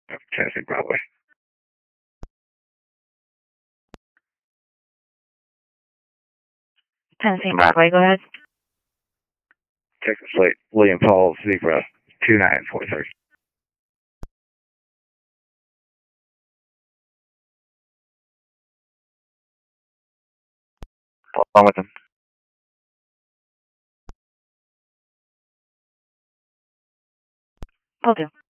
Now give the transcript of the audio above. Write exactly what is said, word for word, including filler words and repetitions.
Tennessee Broadway. Tennessee Broadway, go ahead. Texas Slate, William Paul, Zebra, two nine four three. Along with them. Will do.